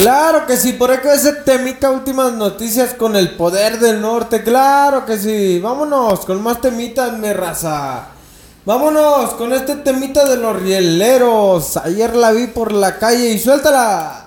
Claro que sí, por ahí que ese temita, últimas noticias con el poder del norte, claro que sí. Vámonos con más temitas, mi raza. Vámonos con este temita de los rieleros. Ayer la vi por la calle y suéltala.